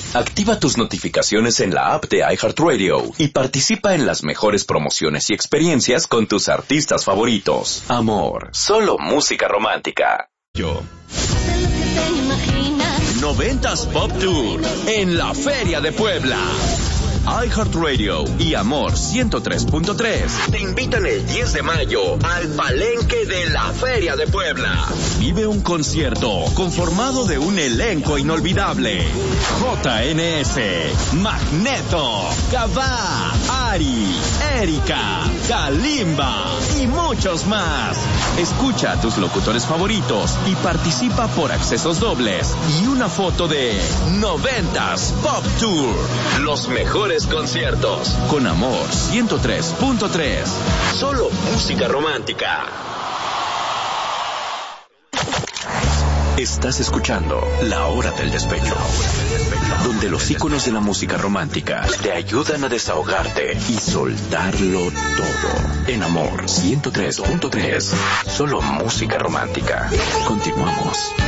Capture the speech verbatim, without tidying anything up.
Activa tus notificaciones en la app de iHeartRadio y participa en las mejores promociones y experiencias con tus artistas favoritos. Amor, solo música romántica. Yo. noventas Pop Tour en la Feria de Puebla. iHeartRadio y Amor ciento tres punto tres te invitan el diez de mayo al Palenque de la Feria de Puebla. Vive un concierto conformado de un elenco inolvidable. J N S, Magneto, Cabá, Ari, Erika, Kalimba y muchos más. Escucha a tus locutores favoritos y participa por accesos dobles y una foto de noventas Pop Tour. Los mejores conciertos con Amor ciento tres punto tres. Solo música romántica. Estás escuchando La Hora del Despecho, donde los íconos de la música romántica te ayudan a desahogarte y soltarlo todo. En Amor ciento tres punto tres. Solo música romántica. Continuamos.